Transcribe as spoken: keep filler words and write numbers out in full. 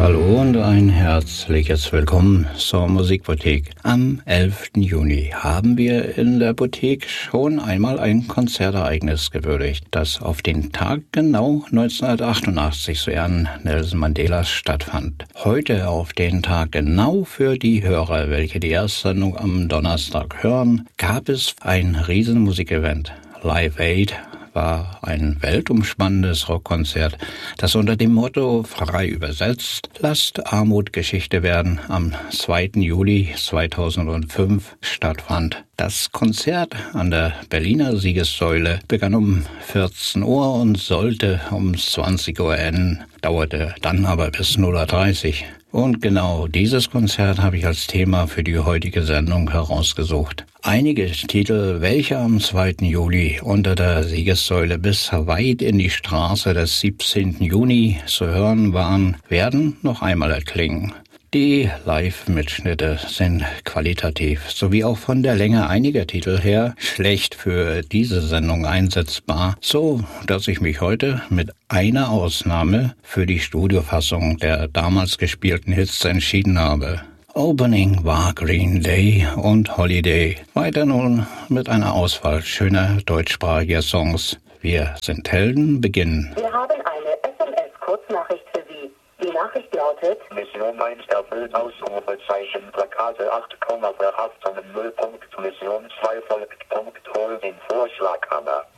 Hallo und ein herzliches Willkommen zur Musikboutique. Am elften Juni haben wir in der Boutique schon einmal ein Konzertereignis gewürdigt, das auf den Tag genau neunzehnhundertachtundachtzig zu Ehren Nelson Mandelas stattfand. Heute auf den Tag genau für die Hörer, welche die Erstsendung am Donnerstag hören, gab es ein Riesenmusikevent. Live Aid war ein weltumspannendes Rockkonzert, das unter dem Motto frei übersetzt Lasst Armut Geschichte werden am zweiten Juli zweitausendfünf stattfand. Das Konzert an der Berliner Siegessäule begann um vierzehn Uhr und sollte um zwanzig Uhr enden, dauerte dann aber bis null Uhr dreißig. Und genau dieses Konzert habe ich als Thema für die heutige Sendung herausgesucht. Einige Titel, welche am zweiten Juli unter der Siegessäule bis weit in die Straße des siebzehnten Juni zu hören waren, werden noch einmal erklingen. Die Live-Mitschnitte sind qualitativ sowie auch von der Länge einiger Titel her schlecht für diese Sendung einsetzbar, so dass ich mich heute mit einer Ausnahme für die Studiofassung der damals gespielten Hits entschieden habe. Opening war Green Day und Holiday. Weiter nun mit einer Auswahl schöner deutschsprachiger Songs. Wir sind Helden, beginnen. Wir haben eine S M S-Kurznachricht für Sie. Die Nachricht lautet: Mission eins erfüllt, Ausrufezeichen, Plakate acht Komma verhaften, null Punkt, Mission zwei folgt, Punkt, hol den Vorschlaghammer.